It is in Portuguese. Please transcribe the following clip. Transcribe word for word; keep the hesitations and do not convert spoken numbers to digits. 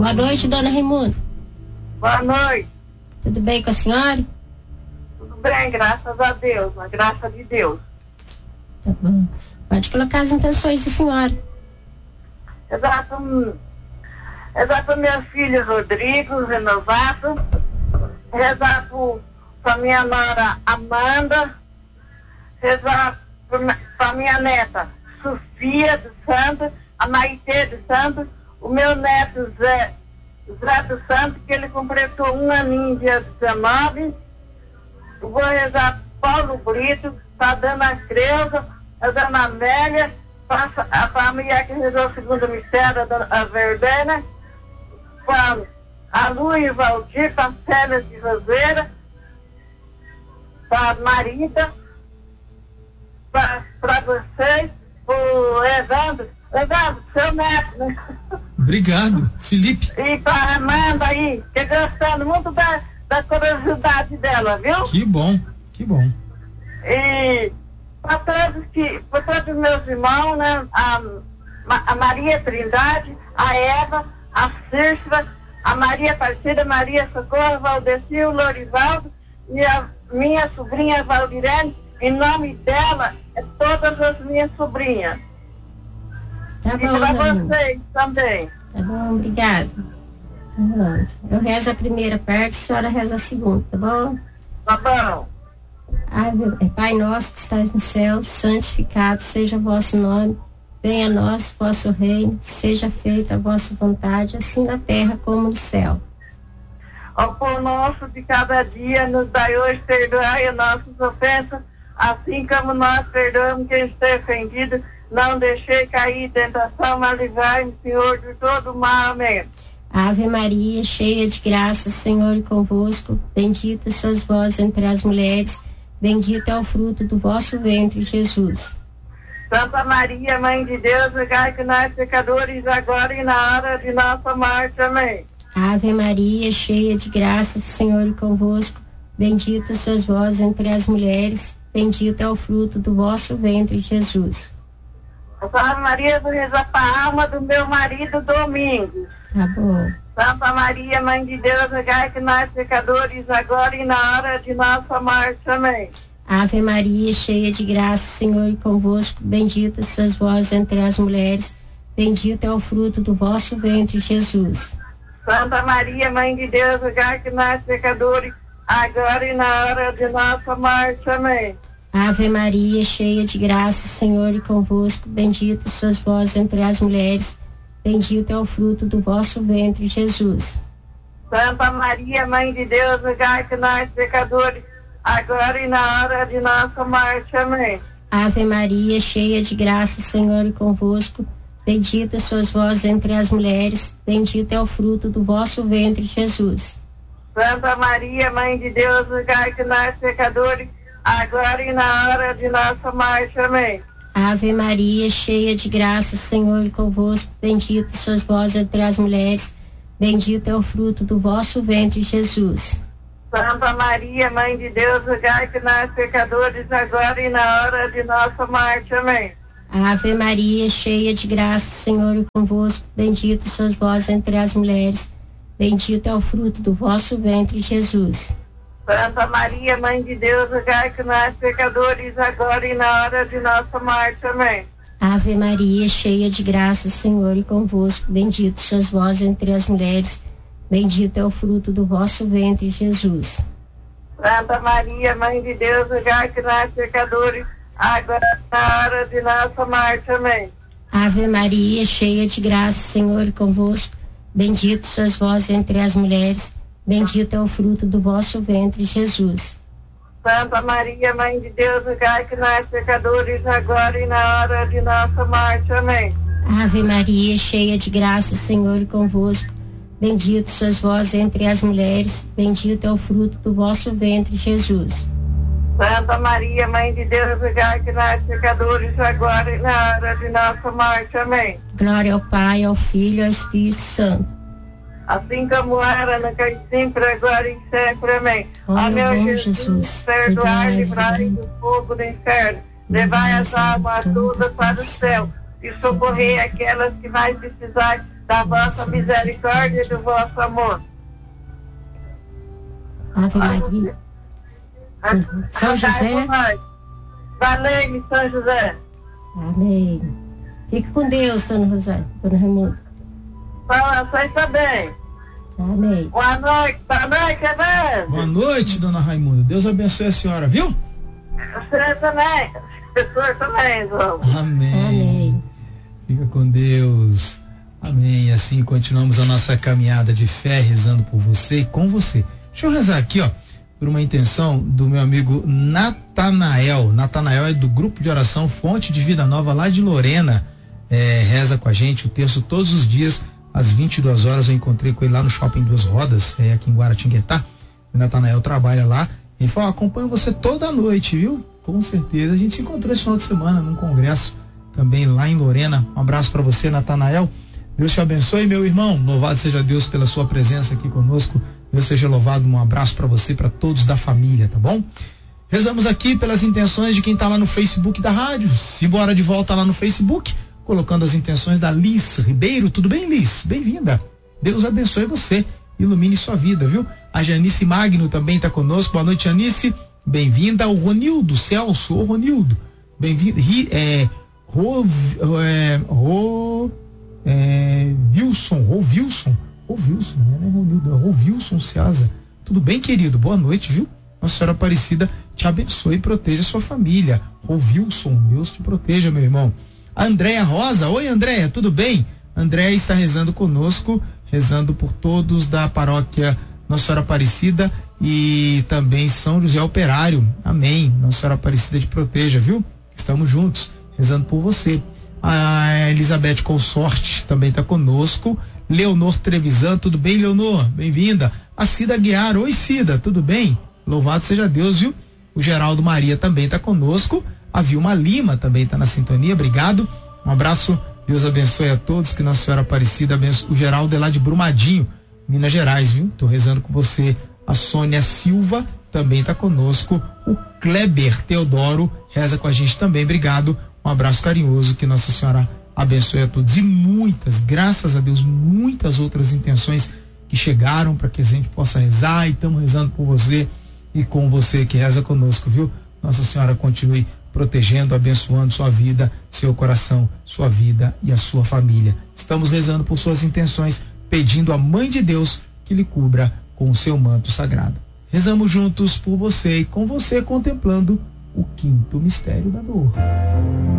Boa noite, dona Raimunda. Boa noite. Tudo bem com a senhora? Tudo bem, graças a Deus, a graça de Deus. Tá bom. Pode colocar as intenções da senhora. Exato. Exato, minha filha Rodrigo Renovato. Exato para minha nora Amanda. Exato para minha neta Sofia dos Santos, a Maitê dos Santos, o meu neto Zé, Zé dos Santos, que ele completou um aninho dia dezenove. Vou rezar Paulo Brito, para a dona Creuza, a dona Amélia, para a família que rezou o segundo mistério, a, dona, a Verdena, para a Lu e Valdir, para a Célia de Roseira, para a Marita, para vocês, o Evandro, Evandro, seu neto, né? Obrigado, Felipe. E para a Amanda aí, que gostando muito da, da curiosidade dela, viu? Que bom, que bom. E para todos que, para todos os meus irmãos, né? A, a Maria Trindade, a Eva, a Cícera, a Maria Aparecida, Maria Socorro, Valdeci, o Lorivaldo e a minha sobrinha Valdirene, em nome dela, é todas as minhas sobrinhas. Tá e bom, para Raimunda. vocês também. Tá bom, obrigada. Eu rezo a primeira parte, a senhora reza a segunda, tá bom? Tá bom. Ave, Pai nosso que estás no céu, santificado seja o vosso nome, venha a nós o vosso reino, seja feita a vossa vontade, assim na terra como no céu. O pão nosso de cada dia nos dai hoje, perdoai as nossas ofensas, assim como nós perdoamos quem está ofendido, não deixei cair em tentação, mas livrai-me, Senhor, de todo mal. Amém. Ave Maria, cheia de graça, o Senhor é convosco, bendita sois vós entre as mulheres, bendito é o fruto do vosso ventre, Jesus. Santa Maria, Mãe de Deus, rogai que nós pecadores, agora e na hora de nossa morte. Amém. Ave Maria, cheia de graça, o Senhor é convosco, bendita sois vós entre as mulheres, bendito é o fruto do vosso ventre, Jesus. Santa Maria, vou rezar para a alma do meu marido Domingos. Tá bom. Santa Maria, Mãe de Deus, rogai que nós pecadores, agora e na hora de nossa morte. Amém. Ave Maria, cheia de graça, o Senhor é convosco, bendita sois vós entre as mulheres, bendito é o fruto do vosso ventre, Jesus. Santa Maria, Mãe de Deus, rogai que nós pecadores, agora e na hora de nossa morte. Amém. Ave Maria, cheia de graça, o Senhor é convosco, bendita sois vós entre as mulheres, bendito é o fruto do vosso ventre, Jesus. Santa Maria, Mãe de Deus, rogai que nós pecadores, agora e na hora de nossa morte. Amém. Ave Maria, cheia de graça, o Senhor é convosco, bendita sois vós entre as mulheres, bendito é o fruto do vosso ventre, Jesus. Santa Maria, Mãe de Deus, rogai que nós pecadores, agora e na hora de nossa morte. Amém. Ave Maria, cheia de graça, o Senhor é convosco, bendita sois vós entre as mulheres, bendito é o fruto do vosso ventre, Jesus. Santa Maria, Mãe de Deus, rogai que nós pecadores, agora e na hora de nossa morte. Amém. Ave Maria, cheia de graça, o Senhor é convosco, bendita sois vós entre as mulheres, bendito é o fruto do vosso ventre, Jesus. Santa Maria, Mãe de Deus, rogai que nós pecadores, agora e na hora de nossa morte. Amém. Ave Maria, cheia de graça, o Senhor é convosco, bendito sois vós entre as mulheres, bendito é o fruto do vosso ventre, Jesus. Santa Maria, Mãe de Deus, rogai que nós pecadores, agora e na hora de nossa morte. Amém. Ave Maria, cheia de graça, o Senhor é convosco, bendito sois vós entre as mulheres, bendito é o fruto do vosso ventre, Jesus. Santa Maria, Mãe de Deus, rogai que nós pecadores, agora e na hora de nossa morte. Amém. Ave Maria, cheia de graça, o Senhor é convosco, bendito sois vós entre as mulheres, bendito é o fruto do vosso ventre, Jesus. Santa Maria, Mãe de Deus, rogai que nós pecadores, agora e na hora de nossa morte. Amém. Glória ao Pai, ao Filho e ao Espírito Santo. Assim como era, no que sempre, agora e sempre. Amém. Ó meu Jesus, Jesus, perdoai, livrai do fogo do inferno, levai as almas todas para o céu e socorrei aquelas que mais precisarem da vossa misericórdia e do vosso amor. Ave Maria. São José. Valei-me, São José. Amém. Fique com Deus, Dona Rosário, Dona Raimunda. Fala, vocês também. Amém. Boa noite, boa noite, Evandro. Boa noite, Dona Raimunda. Deus abençoe a senhora, viu? Você também. Você também, vamos. Amém. Amém. Fica com Deus. Amém. E assim continuamos a nossa caminhada de fé, rezando por você e com você. Deixa eu rezar aqui, ó, por uma intenção do meu amigo Natanael. Natanael é do grupo de oração Fonte de Vida Nova, lá de Lorena. É, reza com a gente o terço todos os dias, às vinte e duas horas. Eu encontrei com ele lá no Shopping Duas Rodas, é, aqui em Guaratinguetá. O Natanael trabalha lá. Ele falou: acompanho você toda noite, viu? Com certeza. A gente se encontrou esse final de semana num congresso também lá em Lorena. Um abraço para você, Natanael. Deus te abençoe, meu irmão. Louvado seja Deus pela sua presença aqui conosco. Deus seja louvado. Um abraço para você, para todos da família, tá bom? Rezamos aqui pelas intenções de quem tá lá no Facebook da rádio. Simbora de volta lá no Facebook, colocando as intenções da Liz Ribeiro. Tudo bem, Liz? Bem-vinda. Deus abençoe você, ilumine sua vida, viu? A Janice Magno também está conosco. Boa noite, Janice. Bem-vinda. O Ronildo Celso. Ô, Ronildo. Bem-vindo. É, Ro, é, Ro, é, Wilson. Ro Wilson. Ro Wilson, não é Ronildo, é Ro Wilson Ceasa. Tudo bem, querido? Boa noite, viu? Nossa Senhora Aparecida te abençoe e proteja a sua família. Ro Wilson, Deus te proteja, meu irmão. A Andréia Rosa. Oi, Andréia, tudo bem? Andréia está rezando conosco, rezando por todos da paróquia Nossa Senhora Aparecida e também São José Operário. Amém. Nossa Senhora Aparecida te proteja, viu? Estamos juntos, rezando por você. A Elizabeth Consorte também está conosco. Leonor Trevisan, tudo bem, Leonor? Bem-vinda. A Cida Guiar. Oi, Cida, tudo bem? Louvado seja Deus, viu? O Geraldo Maria também está conosco. A Vilma Lima também está na sintonia, obrigado. Um abraço, Deus abençoe a todos, que Nossa Senhora Aparecida abençoe. O Geraldo é lá de Brumadinho, Minas Gerais, viu? Tô rezando com você. A Sônia Silva também está conosco. O Kleber Teodoro reza com a gente também, obrigado. Um abraço carinhoso, que Nossa Senhora abençoe a todos. E muitas, graças a Deus, muitas outras intenções que chegaram para que a gente possa rezar, e estamos rezando por você e com você que reza conosco, viu? Nossa Senhora continue protegendo, abençoando sua vida, seu coração, sua vida e a sua família. Estamos rezando por suas intenções, pedindo à Mãe de Deus que lhe cubra com o seu manto sagrado. Rezamos juntos por você e com você, contemplando o quinto mistério da dor.